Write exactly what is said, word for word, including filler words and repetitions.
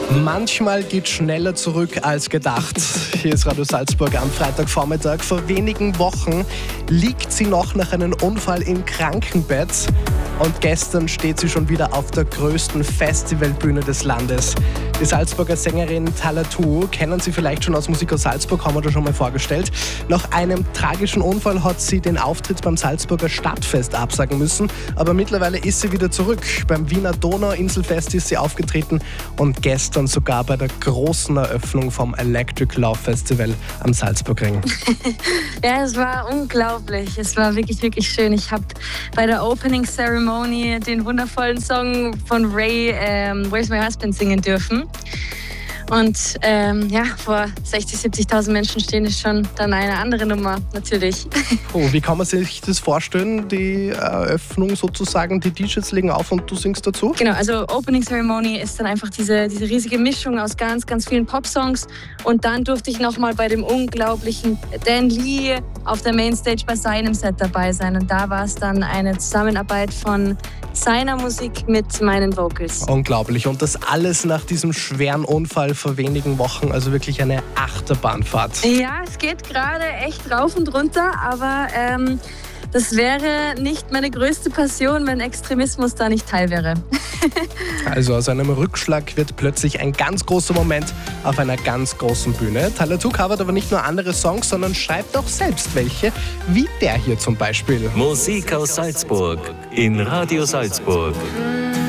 Manchmal geht schneller zurück als gedacht. Hier ist Radio Salzburg am Freitagvormittag. Vor wenigen Wochen liegt sie noch nach einem Unfall im Krankenbett. Und gestern steht sie schon wieder auf der größten Festivalbühne des Landes. Die Salzburger Sängerin Talatoo kennen Sie vielleicht schon aus Musik aus Salzburg, haben wir da schon mal vorgestellt. Nach einem tragischen Unfall hat sie den Auftritt beim Salzburger Stadtfest absagen müssen. Aber mittlerweile ist sie wieder zurück. Beim Wiener Donauinselfest ist sie aufgetreten und gestern sogar bei der großen Eröffnung vom Electric Love Festival am Salzburgring. Ja, es war unglaublich. Es war wirklich, wirklich schön. Ich habe bei der Opening Ceremony den wundervollen Song von Ray, ähm, Where's My Husband, singen dürfen. Und ähm, ja, vor sechzig-, siebzigtausend Menschen stehen, ist schon dann eine andere Nummer, natürlich. Oh, wie kann man sich das vorstellen, die Eröffnung sozusagen? Die D Js legen auf und du singst dazu? Genau, also Opening Ceremony ist dann einfach diese, diese riesige Mischung aus ganz, ganz vielen Popsongs. Und dann durfte ich nochmal bei dem unglaublichen Dan Lee auf der Mainstage bei seinem Set dabei sein. Und da war es dann eine Zusammenarbeit von seiner Musik mit meinen Vocals. Unglaublich. Und das alles nach diesem schweren Unfall vor wenigen Wochen. Also wirklich eine Achterbahnfahrt. Ja, es geht gerade echt rauf und runter, aber ähm, das wäre nicht meine größte Passion, wenn Extremismus da nicht Teil wäre. Also aus einem Rückschlag wird plötzlich ein ganz großer Moment auf einer ganz großen Bühne. Talatoo covert aber nicht nur andere Songs, sondern schreibt auch selbst welche, wie der hier zum Beispiel. Musik aus Salzburg in Radio Salzburg.